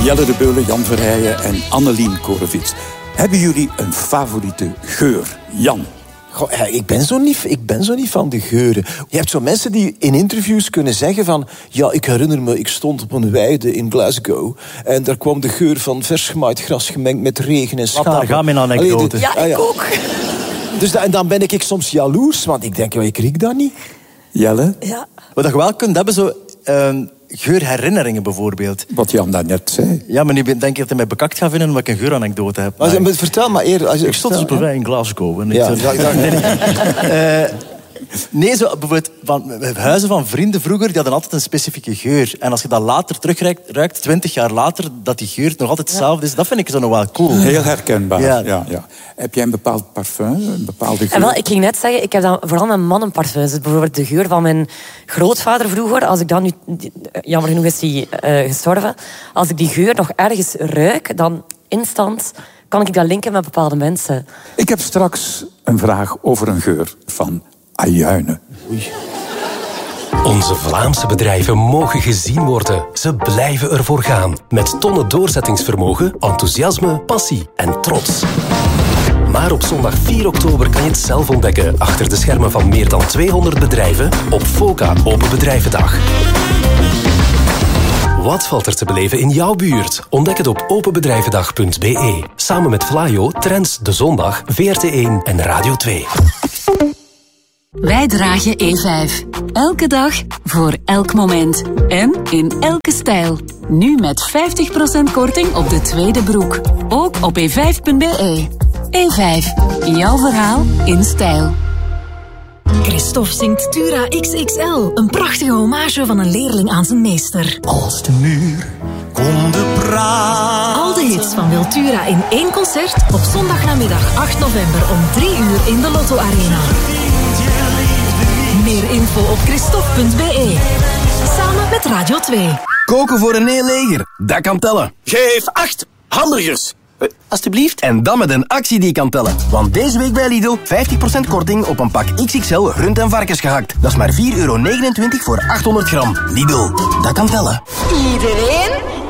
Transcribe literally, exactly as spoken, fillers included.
Jelle de Beulen, Jan Verheijen en Annelien Korevits. Hebben jullie een favoriete geur? Jan? Goh, ik, ben zo niet, ik ben zo niet van de geuren. Je hebt zo mensen die in interviews kunnen zeggen van... ja, ik herinner me, ik stond op een weide in Glasgow... en daar kwam de geur van vers gemaaid gras gemengd met regen en schapen. Daar gaan mijn anekdote. Ja, ik ah, ja. ook. Dus da, en dan ben ik soms jaloers, want ik denk, ja, ik riek dat niet. Jelle? Ja. Wat je wel kunt hebben, zo... Uh, geurherinneringen bijvoorbeeld. Wat Jan daarnet zei. Ja, maar nu denk ik dat hij mij bekakt gaat vinden omdat ik een geuranekdote heb. Maar, maar, vertel maar eerder. Als je, ik stond dus op een wei in Glasgow. En ja, ik ja, ja, nee, nee. uh, nee, zo bijvoorbeeld van huizen van vrienden vroeger, die hadden altijd een specifieke geur. En als je dat later terugruikt, twintig jaar later, dat die geur nog altijd hetzelfde is, dat vind ik zo nog wel cool. Heel herkenbaar. Ja. Ja, ja. Heb jij een bepaald parfum, een bepaalde geur? En wel, ik ging net zeggen, ik heb dan vooral met mannenparfums. Dus bijvoorbeeld de geur van mijn grootvader vroeger. Als ik dan nu, jammer genoeg is hij uh, gestorven. Als ik die geur nog ergens ruik, dan instant kan ik dat linken met bepaalde mensen. Ik heb straks een vraag over een geur van ajuinen. Oei. Onze Vlaamse bedrijven mogen gezien worden. Ze blijven ervoor gaan. Met tonnen doorzettingsvermogen, enthousiasme, passie en trots. Maar op zondag vier oktober kan je het zelf ontdekken achter de schermen van meer dan tweehonderd bedrijven op FOCA Open Bedrijvendag. Wat valt er te beleven in jouw buurt? Ontdek het op openbedrijvendag punt b e. Samen met Vlaio, Trends, De Zondag, V R T één en Radio twee. Wij dragen E vijf. Elke dag, voor elk moment. En in elke stijl. Nu met vijftig procent korting op de tweede broek. Ook op e vijf punt b e. E vijf. Jouw verhaal in stijl. Christophe zingt Tura X X L. Een prachtige hommage van een leerling aan zijn meester. Als de muur konden praten. Al de hits van Wiltura in één concert op zondagnamiddag acht november om drie uur in de Lotto Arena. Meer info op christophe punt b e. Samen met Radio twee. Koken voor een heel leger, dat kan tellen. Geef acht hamburgers. Uh, alsjeblieft. En dan met een actie die kan tellen. Want deze week bij Lidl vijftig procent korting op een pak X X L rund- en varkensgehakt. Dat is maar vier euro negenentwintig voor achthonderd gram. Lidl, dat kan tellen. Iedereen